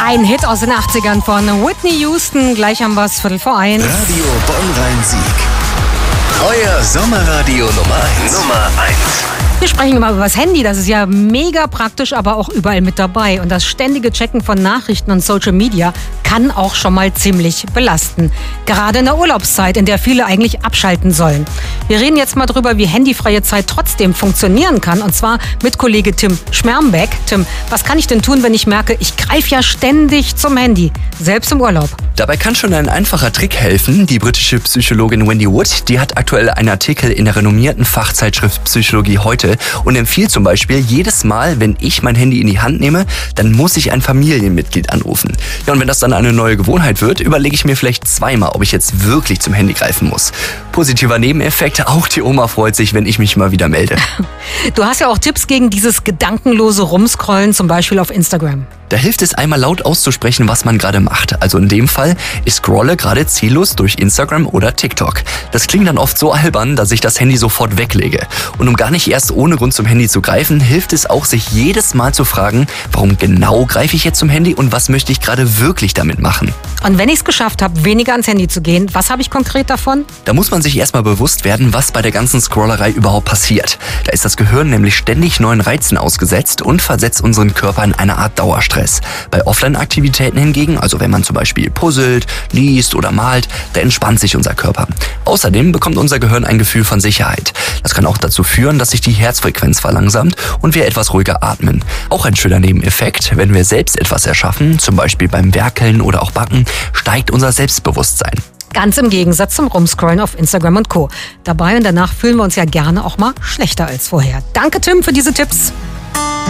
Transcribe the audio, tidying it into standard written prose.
Ein Hit aus den 80ern von Whitney Houston. Gleich haben wir es 1:45. Radio Bonn-Rhein-Sieg. Euer Sommerradio Nummer 1. Wir sprechen immer über das Handy. Das ist ja mega praktisch, aber auch überall mit dabei. Und das ständige Checken von Nachrichten und Social Media kann auch schon mal ziemlich belasten. Gerade in der Urlaubszeit, in der viele eigentlich abschalten sollen. Wir reden jetzt mal drüber, wie handyfreie Zeit trotzdem funktionieren kann. Und zwar mit Kollege Tim Schmermbeck. Tim, was kann ich denn tun, wenn ich merke, ich greife ja ständig zum Handy, selbst im Urlaub? Dabei kann schon ein einfacher Trick helfen. Die britische Psychologin Wendy Wood, die hat aktuell einen Artikel in der renommierten Fachzeitschrift Psychologie heute und empfiehlt zum Beispiel, jedes Mal, wenn ich mein Handy in die Hand nehme, dann muss ich ein Familienmitglied anrufen. Ja, und wenn das dann eine neue Gewohnheit wird, überlege ich mir vielleicht zweimal, ob ich jetzt wirklich zum Handy greifen muss. Positiver Nebeneffekt, auch die Oma freut sich, wenn ich mich mal wieder melde. Du hast ja auch Tipps gegen dieses gedankenlose Rumscrollen, zum Beispiel auf Instagram. Da hilft es einmal laut auszusprechen, was man gerade macht. Also in dem Fall, ich scrolle gerade ziellos durch Instagram oder TikTok. Das klingt dann oft so albern, dass ich das Handy sofort weglege. Und um gar nicht erst ohne Grund zum Handy zu greifen, hilft es auch, sich jedes Mal zu fragen, warum genau greife ich jetzt zum Handy und was möchte ich gerade wirklich damit machen. Und wenn ich es geschafft habe, weniger ans Handy zu gehen, was habe ich konkret davon? Da muss man sich erstmal bewusst werden, was bei der ganzen Scrollerei überhaupt passiert. Da ist das Gehirn nämlich ständig neuen Reizen ausgesetzt und versetzt unseren Körper in eine Art Dauerstress. Bei Offline-Aktivitäten hingegen, also wenn man zum Beispiel puzzelt, liest oder malt, da entspannt sich unser Körper. Außerdem bekommt unser Gehirn ein Gefühl von Sicherheit. Das kann auch dazu führen, dass sich die Herzfrequenz verlangsamt und wir etwas ruhiger atmen. Auch ein schöner Nebeneffekt, wenn wir selbst etwas erschaffen, zum Beispiel beim Werkeln oder auch Backen, steigt unser Selbstbewusstsein. Ganz im Gegensatz zum Rumscrollen auf Instagram und Co. Dabei und danach fühlen wir uns ja gerne auch mal schlechter als vorher. Danke, Tim, für diese Tipps.